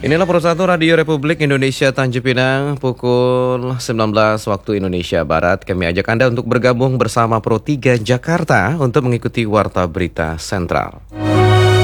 Inilah Pro 1 Radio Republik Indonesia Tanjung Pinang pukul 19 waktu Indonesia Barat. Kami ajak Anda untuk bergabung bersama Pro 3 Jakarta untuk mengikuti Warta Berita Sentral.